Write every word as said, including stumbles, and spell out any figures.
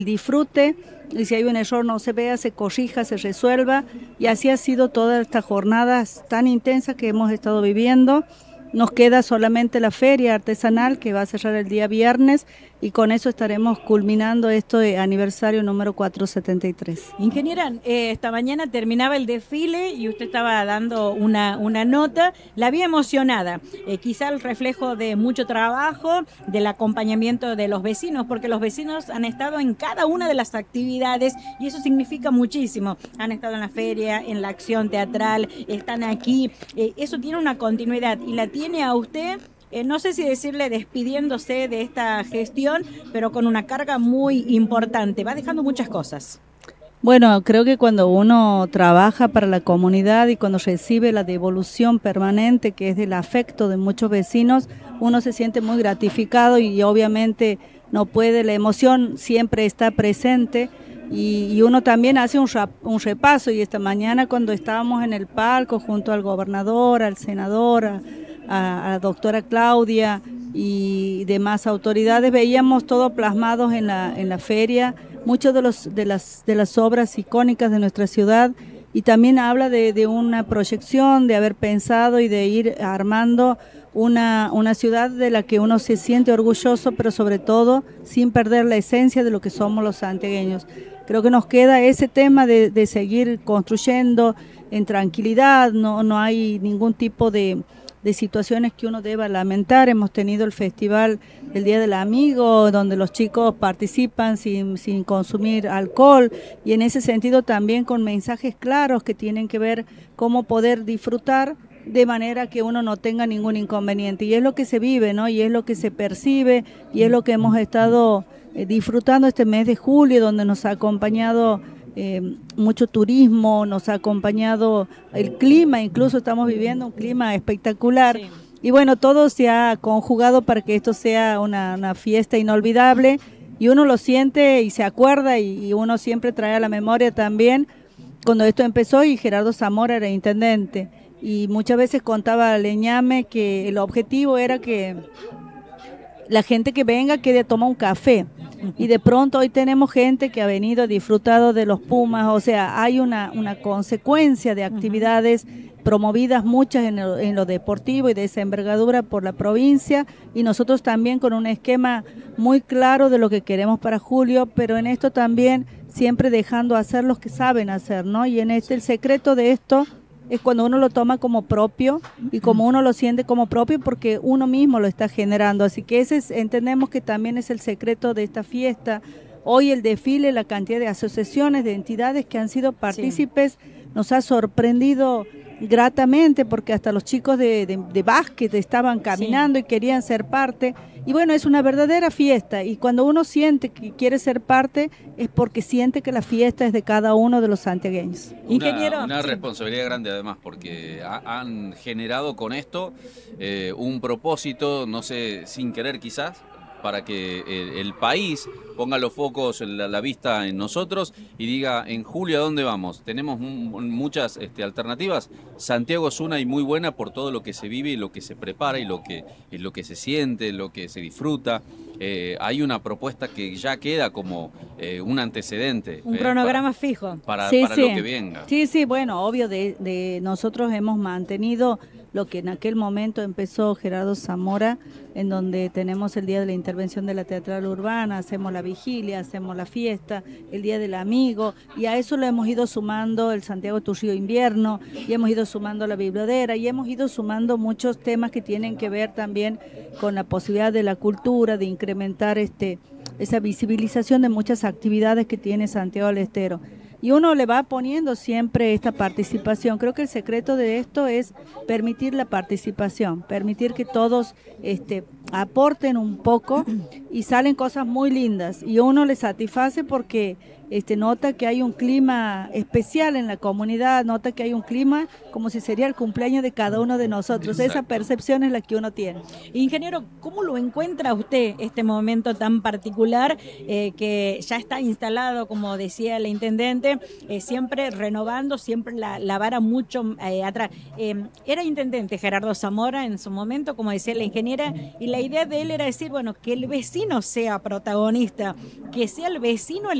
disfrute, y si hay un error no se vea, se corrija, se resuelva, y así ha sido toda esta jornada tan intensa que hemos estado viviendo. Nos queda solamente la feria artesanal que va a cerrar el día viernes y con eso estaremos culminando esto de aniversario número cuatrocientos setenta y tres. Ingeniera, eh, esta mañana terminaba el desfile y usted estaba dando una, una nota, la vi emocionada, eh, quizá el reflejo de mucho trabajo, del acompañamiento de los vecinos, porque los vecinos han estado en cada una de las actividades y eso significa muchísimo. Han estado en la feria, en la acción teatral, están aquí, eh, eso tiene una continuidad y la tiene a usted. Eh, no sé si decirle despidiéndose de esta gestión, pero con una carga muy importante. Va dejando muchas cosas. Bueno, creo que cuando uno trabaja para la comunidad y cuando recibe la devolución permanente, que es del afecto de muchos vecinos, uno se siente muy gratificado y obviamente no puede, la emoción siempre está presente. Y, y uno también hace un, rap, un repaso, y esta mañana cuando estábamos en el palco junto al gobernador, al senador, a, a, a la doctora Claudia y demás autoridades, veíamos todo plasmados en la, en la feria, muchas de, los, de, las, de las obras icónicas de nuestra ciudad, y también habla de, de una proyección, de haber pensado y de ir armando una, una ciudad de la que uno se siente orgulloso, pero sobre todo sin perder la esencia de lo que somos los santiagueños. Creo que nos queda ese tema de, de seguir construyendo en tranquilidad, no, no hay ningún tipo de, de situaciones que uno deba lamentar. Hemos tenido el festival del Día del Amigo, donde los chicos participan sin, sin consumir alcohol, y en ese sentido también con mensajes claros que tienen que ver cómo poder disfrutar de manera que uno no tenga ningún inconveniente, y es lo que se vive, ¿no? Y es lo que se percibe, y es lo que hemos estado eh, disfrutando este mes de julio, donde nos ha acompañado eh, mucho turismo, nos ha acompañado el clima, incluso estamos viviendo un clima espectacular. Sí. Y bueno, todo se ha conjugado para que esto sea una, una fiesta inolvidable, y uno lo siente y se acuerda, y, y uno siempre trae a la memoria también cuando esto empezó y Gerardo Zamora era intendente. Y muchas veces contaba Leñame que el objetivo era que la gente que venga quede a tomar un café. Y de pronto hoy tenemos gente que ha venido, disfrutado de los Pumas, o sea, hay una, una consecuencia de actividades promovidas, muchas en lo, en lo deportivo y de esa envergadura por la provincia, y nosotros también con un esquema muy claro de lo que queremos para julio, pero en esto también siempre dejando hacer los que saben hacer, ¿no? Y en este el secreto de esto es cuando uno lo toma como propio y como uno lo siente como propio porque uno mismo lo está generando. Así que ese es, entendemos que también es el secreto de esta fiesta. Hoy el desfile, la cantidad de asociaciones, de entidades que han sido partícipes, sí, nos ha sorprendido gratamente, porque hasta los chicos de, de, de básquet estaban caminando, sí, y querían ser parte. Y bueno, es una verdadera fiesta, y cuando uno siente que quiere ser parte es porque siente que la fiesta es de cada uno de los santiagueños. Una, Ingeniero, una sí. responsabilidad grande además, porque ha, han generado con esto eh, un propósito, no sé, sin querer quizás, para que el, el país ponga los focos, la, la vista en nosotros y diga, en julio, ¿a dónde vamos? Tenemos muchas este, alternativas. Santiago es una y muy buena por todo lo que se vive y lo que se prepara y lo que, y lo que se siente, lo que se disfruta. Eh, hay una propuesta que ya queda como eh, un antecedente. Un eh, cronograma para, fijo. Para, sí, para sí. lo que venga. Sí, sí, bueno, obvio, de, de nosotros hemos mantenido lo que en aquel momento empezó Gerardo Zamora, en donde tenemos el Día de la Intervención de la Teatral Urbana, hacemos la vigilia, hacemos la fiesta, el Día del Amigo, y a eso lo hemos ido sumando el Santiago Tu Río Invierno, y hemos ido sumando la Bibliodera, y hemos ido sumando muchos temas que tienen que ver también con la posibilidad de la cultura, de incrementar este esa visibilización de muchas actividades que tiene Santiago del Estero. Y uno le va poniendo siempre esta participación. Creo que el secreto de esto es permitir la participación, permitir que todos este, aporten un poco, y salen cosas muy lindas. Y uno le satisface porque este, nota que hay un clima especial en la comunidad, nota que hay un clima como si sería el cumpleaños de cada uno de nosotros. Exacto. Esa percepción es la que uno tiene. Ingeniero, ¿cómo lo encuentra usted este momento tan particular eh, que ya está instalado, como decía la intendente, eh, siempre renovando, siempre la, la vara mucho eh, atrás? Eh, era intendente Gerardo Zamora en su momento, como decía la ingeniera, y la idea de él era decir, bueno, que el vecino sea protagonista, que sea el vecino el